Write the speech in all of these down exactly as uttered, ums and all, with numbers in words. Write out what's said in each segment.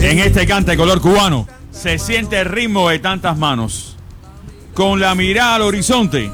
En este cante de color cubano se siente el ritmo de tantas manos, con la mirada al horizonte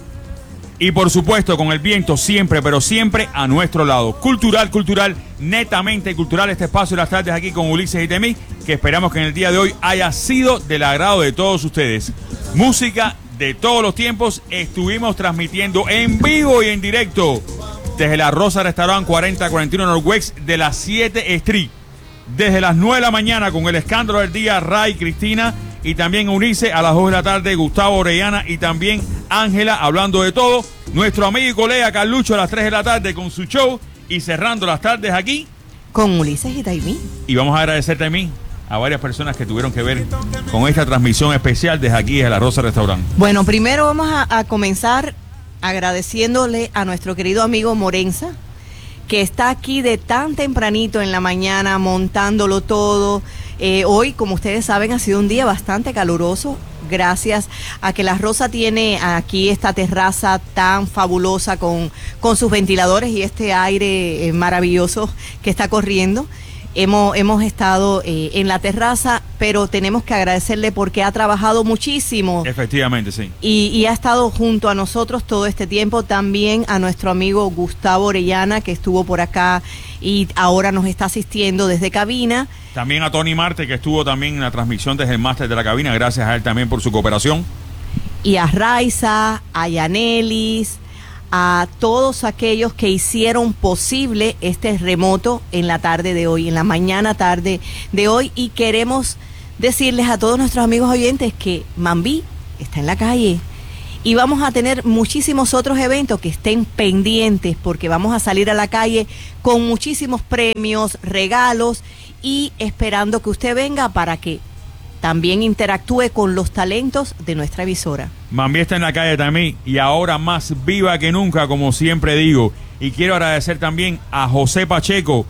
y por supuesto con el viento siempre, pero siempre a nuestro lado. Cultural, cultural, netamente cultural este espacio de las tardes aquí con Ulises y Temí, que esperamos que en el día de hoy haya sido del agrado de todos ustedes. Música de todos los tiempos, estuvimos transmitiendo en vivo y en directo desde la Rosa Restaurant cuarenta cuarenta y uno Northwest de la siete Street. Desde las nueve de la mañana con el escándalo del día, Ray, Cristina, y también unirse a las dos de la tarde, Gustavo Orellana y también Ángela, hablando de todo. Nuestro amigo y colega Carlucho a las tres de la tarde con su show y cerrando las tardes aquí con Ulises y Taimí. Y vamos a agradecer también a varias personas que tuvieron que ver con esta transmisión especial desde aquí, desde la Rosa Restaurant. Bueno, primero vamos a, a comenzar agradeciéndole a nuestro querido amigo Morenza, que está aquí de tan tempranito en la mañana montándolo todo. Eh, hoy, como ustedes saben, ha sido un día bastante caluroso, gracias a que la Rosa tiene aquí esta terraza tan fabulosa con, con sus ventiladores y este aire eh, maravilloso que está corriendo. Hemos, hemos estado eh, en la terraza, pero tenemos que agradecerle porque ha trabajado muchísimo. Efectivamente, sí. Y, y ha estado junto a nosotros todo este tiempo. También a nuestro amigo Gustavo Orellana, que estuvo por acá y ahora nos está asistiendo desde cabina. También a Tony Marte, que estuvo también en la transmisión desde el máster de la cabina. Gracias a él también por su cooperación. Y a Raiza, a Yanelis, a todos aquellos que hicieron posible este remoto en la tarde de hoy, en la mañana tarde de hoy. Y queremos decirles a todos nuestros amigos oyentes que Mambí está en la calle y vamos a tener muchísimos otros eventos que estén pendientes, porque vamos a salir a la calle con muchísimos premios, regalos y esperando que usted venga para que también interactúe con los talentos de nuestra emisora. Mambí está en la calle también y ahora más viva que nunca, como siempre digo. Y quiero agradecer también a José Pacheco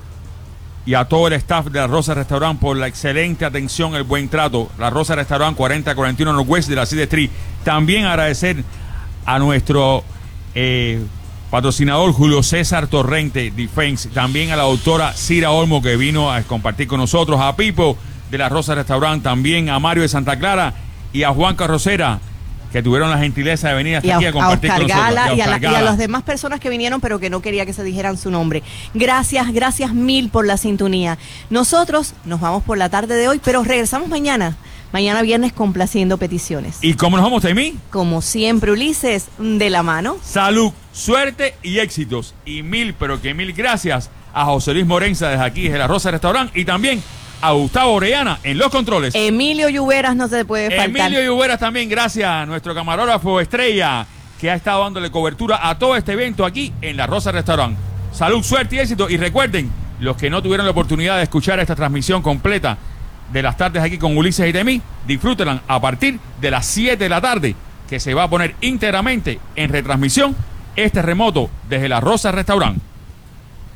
y a todo el staff de la Rosa Restaurant por la excelente atención, el buen trato. La Rosa Restaurant cuarenta cuarenta y uno Northwest de la siete Street. También agradecer a nuestro eh, patrocinador Julio César Torrente Defense. También a la doctora Cira Olmo, que vino a compartir con nosotros. A Pipo de la Rosa Restaurant, también a Mario de Santa Clara y a Juan Carrocera, que tuvieron la gentileza de venir hasta y a, aquí a compartir a con nosotros. Gala, y, a la, Gala. y a las demás personas que vinieron, pero que no quería que se dijeran su nombre. Gracias, gracias mil por la sintonía. Nosotros nos vamos por la tarde de hoy, pero regresamos mañana. Mañana viernes complaciendo peticiones. ¿Y cómo nos vamos, Taimí? Como siempre, Ulises, de la mano. Salud, suerte y éxitos. Y mil, pero que mil gracias a José Luis Morenza desde aquí, desde la Rosa Restaurant, y también a Gustavo Orellana en los controles. Emilio Lluveras no se puede faltar. Emilio Lluveras también, gracias a nuestro camarógrafo estrella, que ha estado dándole cobertura a todo este evento aquí en la Rosa Restaurant. Salud, suerte y éxito. Y recuerden, los que no tuvieron la oportunidad de escuchar esta transmisión completa de las tardes aquí con Ulises y Temí, disfrútenla a partir de las siete de la tarde, que se va a poner íntegramente en retransmisión este remoto desde la Rosa Restaurant.